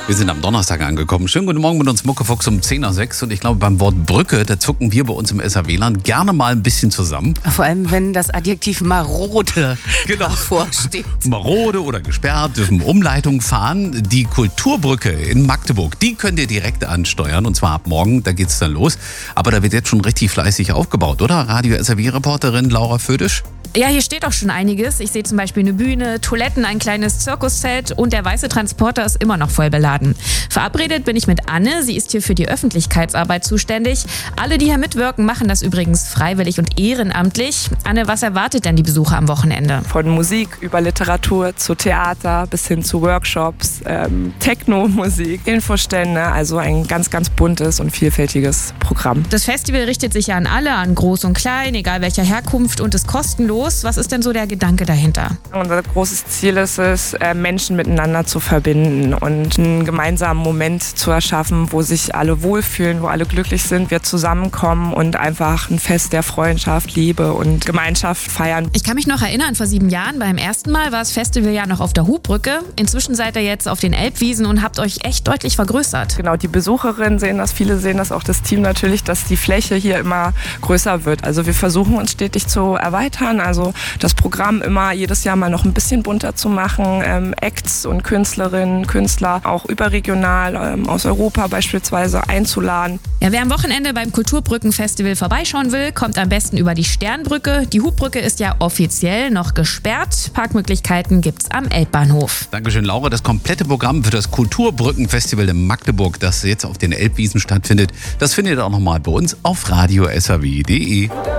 Wir sind am Donnerstag angekommen. Schönen guten Morgen mit uns Muckefuchs um 10 nach 6. Und ich glaube, beim Wort Brücke, da zucken wir bei uns im SAW-Land gerne mal ein bisschen zusammen. Vor allem, wenn das Adjektiv marode davor steht. Marode oder gesperrt dürfen Umleitungen fahren. Die Kulturbrücke in Magdeburg, die könnt ihr direkt ansteuern. Und zwar ab morgen, da geht's dann los. Aber da wird jetzt schon richtig fleißig aufgebaut, oder? Radio-SAW-Reporterin Laura Födisch? Ja, hier steht auch schon einiges. Ich sehe zum Beispiel eine Bühne, Toiletten, ein kleines Zirkuszelt und der weiße Transporter ist immer noch voll beladen. Verabredet bin ich mit Anne, sie ist hier für die Öffentlichkeitsarbeit zuständig. Alle, die hier mitwirken, machen das übrigens freiwillig und ehrenamtlich. Anne, was erwartet denn die Besucher am Wochenende? Von Musik über Literatur zu Theater bis hin zu Workshops, Techno-Musik, Infostände, also ein ganz, ganz buntes und vielfältiges Programm. Das Festival richtet sich ja an alle, an Groß und Klein, egal welcher Herkunft und ist kostenlos. Was ist denn so der Gedanke dahinter? Unser großes Ziel ist es, Menschen miteinander zu verbinden und einen gemeinsamen Moment zu erschaffen, wo sich alle wohlfühlen, wo alle glücklich sind, wir zusammenkommen und einfach ein Fest der Freundschaft, Liebe und Gemeinschaft feiern. Ich kann mich noch erinnern, vor 7 Jahren, beim ersten Mal war das Festival ja noch auf der Hubbrücke. Inzwischen seid ihr jetzt auf den Elbwiesen und habt euch echt deutlich vergrößert. Genau, die Besucherinnen sehen das, viele sehen das, auch das Team natürlich, dass die Fläche hier immer größer wird. Also wir versuchen uns stetig zu erweitern, also das Programm immer jedes Jahr mal noch ein bisschen bunter zu machen, Acts und Künstlerinnen, Künstler auch überregional aus Europa beispielsweise einzuladen. Ja, wer am Wochenende beim Kulturbrückenfestival vorbeischauen will, kommt am besten über die Sternbrücke. Die Hubbrücke ist ja offiziell noch gesperrt. Parkmöglichkeiten gibt's am Elbbahnhof. Dankeschön, Laura. Das komplette Programm für das Kulturbrückenfestival in Magdeburg, das jetzt auf den Elbwiesen stattfindet, das findet ihr auch nochmal bei uns auf radio-saw.de.